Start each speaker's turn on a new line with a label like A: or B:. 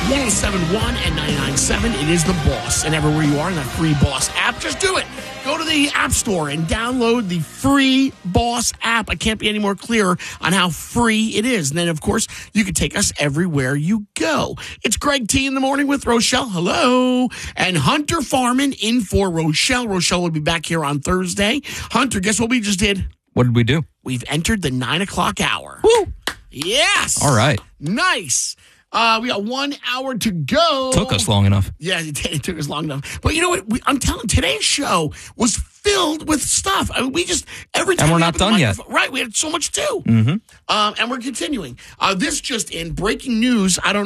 A: 1071 and 99.7. It is The Boss. And everywhere you are in that free Boss app, just do it. Go to the App Store and download the free Boss app. I can't be any more clear on how free it is. And then, of course, you can take us everywhere you go. It's Greg T in the morning with Rochelle. Hello. And Hunter Farman in for Rochelle. Rochelle will be back here on Thursday. Hunter, guess what we just did?
B: What did we do?
A: We've entered the 9 o'clock hour.
B: Woo!
A: Yes.
B: All right.
A: Nice. We got 1 hour to go.
B: Took us long enough.
A: Yeah, it took us long enough. But you know what? I'm telling you, today's show was filled with stuff. I mean, every time.
B: And we're not done yet.
A: Right. We had so much to do.
B: Mm-hmm.
A: And we're continuing. This just in breaking news. I don't